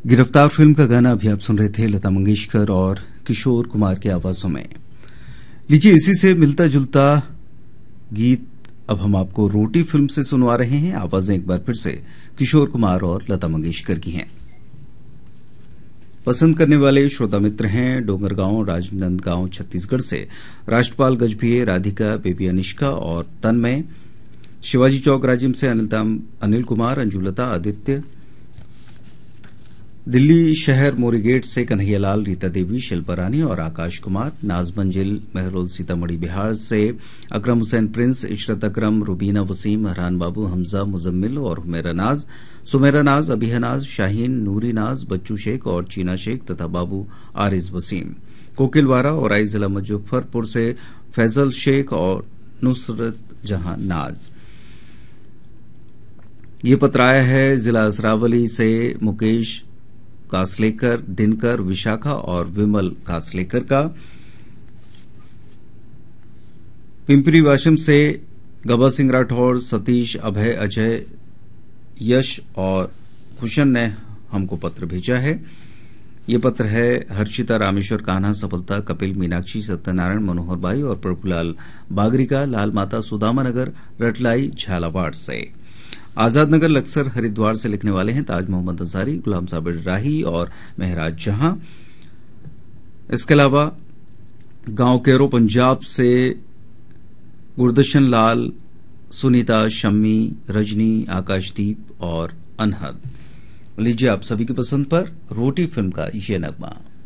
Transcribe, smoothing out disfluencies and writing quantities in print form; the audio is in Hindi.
गिरफ्तार फिल्म का गाना अभी आप सुन रहे थे लता मंगेशकर और किशोर कुमार की आवाजों में। लीजिए इसी से मिलता जुलता गीत अब हम आपको रोटी फिल्म से सुनवा रहे हैं। आवाजें एक बार फिर से किशोर कुमार और लता मंगेशकर की हैं। पसंद करने वाले श्रोता मित्र हैं डोंगरगांव राजनांदगांव छत्तीसगढ़ से राष्ट्रपाल गजभिये, राधिका, बेबी अनिष्का और तन्मय। शिवाजी चौक राजिम से अनिल कुमार, अंजुलता, आदित्य। दिल्ली शहर मोरीगेट से कन्हैयालाल, रीता देवी, शिल्पा रानी और आकाश कुमार। नाज मंजिल महरोल सीतामढ़ी बिहार से अकरम हुसैन प्रिंस, इशरत अकरम, रुबीना वसीम, हरहान बाबू, हमजा मुजम्मिल और हुमेरा नाज, सुमेरा नाज, अबिहा नाज, शाहीन, नूरी नाज, बच्चू शेख और चीना शेख तथा बाबू आरिज वसीम। कोकिलवारा और आई जिला मुजफ्फरपुर से फैजल शेख और नुसरत जहां नाज। ये पत्र आया है जिला असरावली से मुकेश कासलेकर, दिनकर, विशाखा और विमल कासलेकर का। पिंपरी वाशिम से गबा सिंह राठौर, सतीश, अभय, अजय, यश और कुशन ने हमको पत्र भेजा है। ये पत्र है हर्षिता, रामेश्वर, कान्हा, सफलता, कपिल, मीनाक्षी, सत्यनारायण, मनोहर बाई और प्रभुलाल बागरिका, लाल माता, सुदामा नगर, रटलाई, झालावाड़ से। आजाद नगर लक्सर हरिद्वार से लिखने वाले हैं ताज मोहम्मद अंसारी, गुलाम साबिर राही और महराज जहां। इसके अलावा गांव केरो पंजाब से गुरदर्शन लाल, सुनीता, शम्मी, रजनी, आकाशदीप और अनहद। लीजिए आप सभी की पसंद पर रोटी फिल्म का ये नगमा।